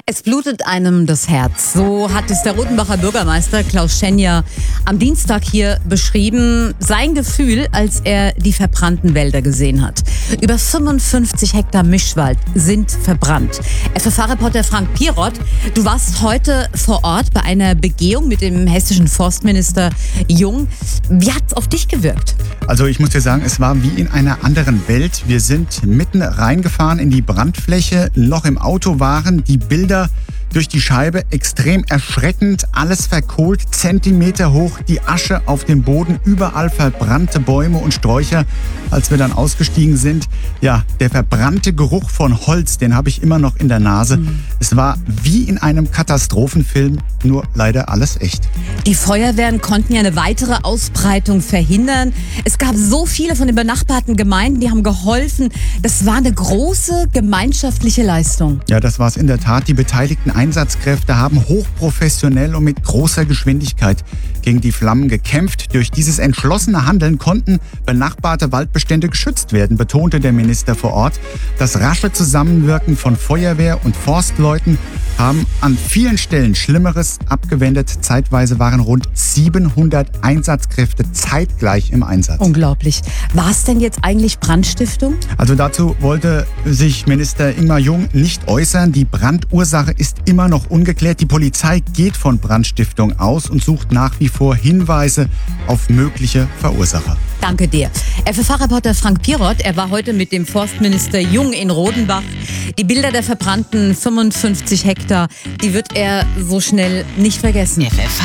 Es blutet einem das Herz. So hat es der Rodenbacher Bürgermeister Klaus Schenja am Dienstag hier beschrieben. Sein Gefühl, als er die verbrannten Wälder gesehen hat. Über 55 Hektar Mischwald sind verbrannt. FFH-Reporter Frank Pierrot, du warst heute vor Ort bei einer Begehung mit dem hessischen Forstminister Jung. Wie hat es auf dich gewirkt? Also ich muss dir sagen, es war wie in einer anderen Welt. Wir sind mitten reingefahren in die Brandfläche, noch im Auto waren die Bilder durch die Scheibe extrem erschreckend, alles verkohlt, Zentimeter hoch, die Asche auf dem Boden, überall verbrannte Bäume und Sträucher. Als wir dann ausgestiegen sind, ja, der verbrannte Geruch von Holz, den habe ich immer noch in der Nase. Es war wie in einem Katastrophenfilm, nur leider alles echt. Die Feuerwehren konnten ja eine weitere Ausbreitung verhindern. Es gab so viele von den benachbarten Gemeinden, die haben geholfen. Das war eine große gemeinschaftliche Leistung. Ja, das war es in der Tat. Die beteiligten Einsatzkräfte haben hochprofessionell und mit großer Geschwindigkeit gegen die Flammen gekämpft. Durch dieses entschlossene Handeln konnten benachbarte Waldbestände geschützt werden, betonte der Minister vor Ort. Das rasche Zusammenwirken von Feuerwehr und Forstleuten haben an vielen Stellen Schlimmeres abgewendet. Zeitweise waren rund 700 Einsatzkräfte zeitgleich im Einsatz. Unglaublich. War es denn jetzt eigentlich Brandstiftung? Also dazu wollte sich Minister Ingmar Jung nicht äußern. Die Brandursache ist immer noch ungeklärt. Die Polizei geht von Brandstiftung aus und sucht nach wie vor Hinweise auf mögliche Verursacher. Danke dir. FFH-Reporter Frank Pierrot, er war heute mit dem Forstminister Jung in Rodenbach. Die Bilder der verbrannten 55 Hektar, die wird er so schnell nicht vergessen. FFH